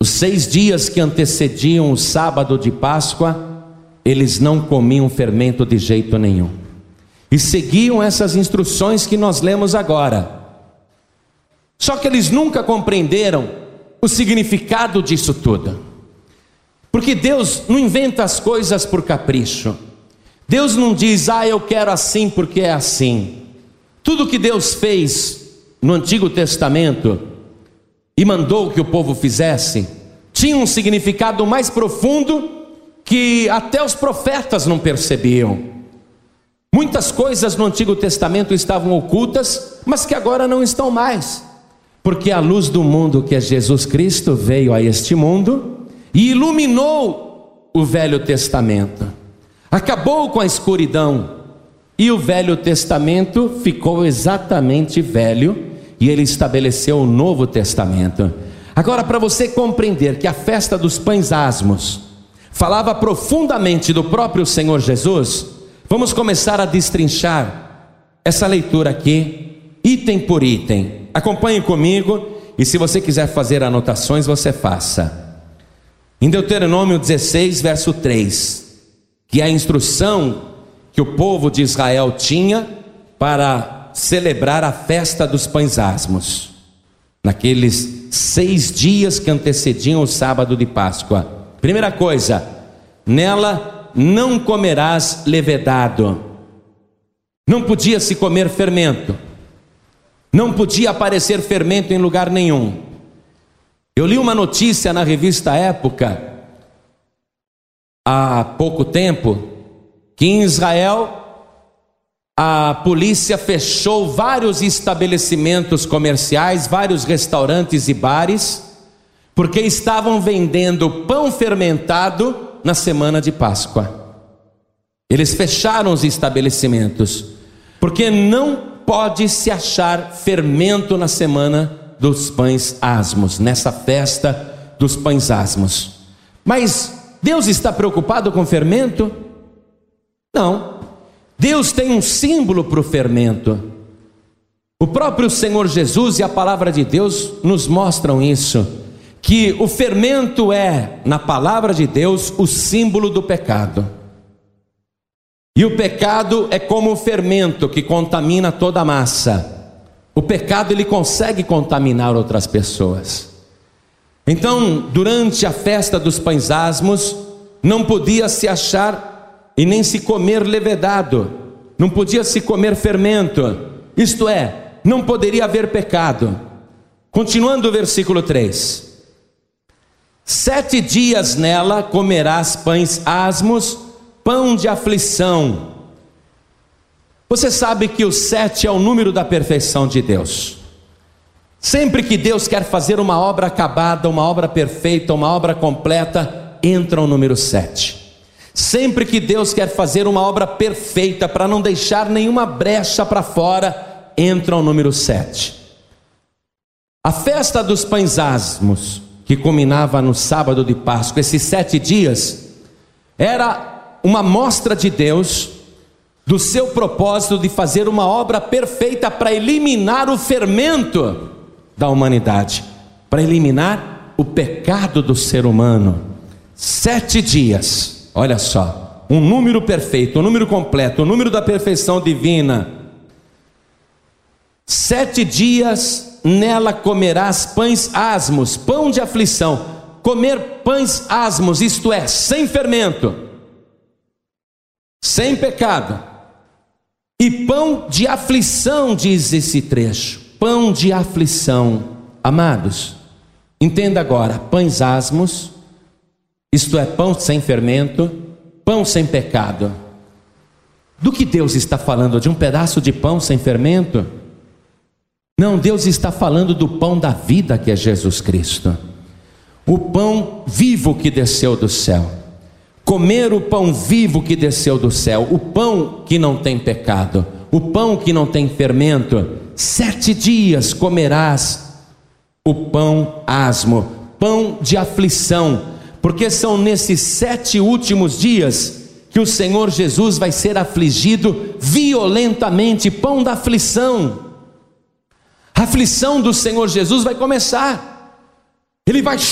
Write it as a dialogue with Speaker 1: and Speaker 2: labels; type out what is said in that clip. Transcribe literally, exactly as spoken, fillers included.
Speaker 1: os seis dias que antecediam o sábado de Páscoa, eles não comiam fermento de jeito nenhum. E seguiam essas instruções que nós lemos agora. Só que eles nunca compreenderam o significado disso tudo. Porque Deus não inventa as coisas por capricho. Deus não diz, ah, eu quero assim porque é assim. Tudo que Deus fez no Antigo Testamento e mandou que o povo fizesse, tinha um significado mais profundo que até os profetas não percebiam. Muitas coisas no Antigo Testamento estavam ocultas, mas que agora não estão mais, porque a luz do mundo, que é Jesus Cristo, veio a este mundo e iluminou o Velho Testamento, acabou com a escuridão, e o Velho Testamento ficou exatamente velho, e ele estabeleceu o Novo Testamento. Agora, para você compreender que a festa dos pães asmos falava profundamente do próprio Senhor Jesus, vamos começar a destrinchar essa leitura aqui, item por item. Acompanhe comigo, e se você quiser fazer anotações, você faça. Em Deuteronômio dezesseis, verso três, que é a instrução que o povo de Israel tinha para celebrar a festa dos pães asmos, naqueles seis dias que antecediam o sábado de Páscoa. Primeira coisa, nela não comerás levedado. Não podia se comer fermento, não podia aparecer fermento em lugar nenhum. Eu li uma notícia na revista Época há pouco tempo, que em Israel a polícia fechou vários estabelecimentos comerciais, vários restaurantes e bares, porque estavam vendendo pão fermentado na semana de Páscoa. Eles fecharam os estabelecimentos, porque não pode se achar fermento na semana dos pães asmos, nessa festa dos pães asmos. Mas Deus está preocupado com fermento? Não. Deus tem um símbolo para o fermento. O próprio Senhor Jesus e a palavra de Deus nos mostram isso, que o fermento é, na palavra de Deus, o símbolo do pecado. E o pecado é como o fermento que contamina toda a massa. O pecado, ele consegue contaminar outras pessoas. Então, durante a festa dos pães asmos, não podia se achar e nem se comer levedado, não podia se comer fermento, isto é, não poderia haver pecado. Continuando o versículo três: sete dias nela comerás pães asmos, pão de aflição. Você sabe que o sete é o número da perfeição de Deus. Sempre que Deus quer fazer uma obra acabada, uma obra perfeita, uma obra completa, entra o número sete. Sempre que Deus quer fazer uma obra perfeita, para não deixar nenhuma brecha para fora, entra o número sete. A festa dos pães asmos, que culminava no sábado de Páscoa, esses sete dias, era uma mostra de Deus, do seu propósito de fazer uma obra perfeita para eliminar o fermento da humanidade, para eliminar o pecado do ser humano. Sete dias. Olha só, um número perfeito, um número completo, o um número da perfeição divina. Sete dias nela comerás pães asmos, pão de aflição. Comer pães asmos, isto é, sem fermento, sem pecado. E pão de aflição, diz esse trecho, pão de aflição. Amados, entenda agora, pães asmos, isto é, pão sem fermento, pão sem pecado. Do que Deus está falando? De um pedaço de pão sem fermento? Não, Deus está falando do pão da vida, que é Jesus Cristo, o pão vivo que desceu do céu. Comer o pão vivo que desceu do céu, o pão que não tem pecado, o pão que não tem fermento. Sete dias comerás o pão asmo, pão de aflição, porque são nesses sete últimos dias que o Senhor Jesus vai ser afligido violentamente. Pão da aflição. A aflição do Senhor Jesus vai começar. Ele vai